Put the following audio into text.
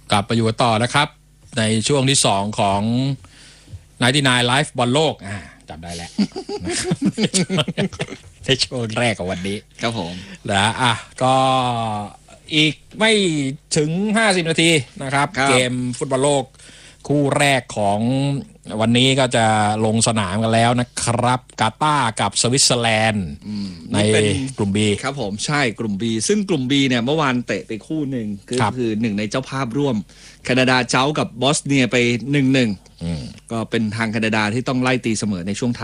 กลับมาอยู่ต่อนะครับในช่วงที่2ของ99 Live บอลโลกจำได้แล้ว ในช่วงแรกของวันนี้ครับผมนะก็อีกไม่ถึง50นาทีนะครับเกมฟุตบอลโลกคู่แรกของวันนี้ก็จะลงสนามกันแล้วนะครับกาตาร์กับสวิตเซอร์แลนด์ในกลุ่ม B ครับผมใช่กลุ่ม B ซึ่งกลุ่ม B เนี่ยเมื่อวานเตะไปคู่หนึ่งคือหนึ่งในเจ้าภาพร่วมแคนาดาเจ้ากับบอสเนียไป 1-1ก็เป็นทางแคนาดาที่ต้องไล่ตีเสมอในช่วง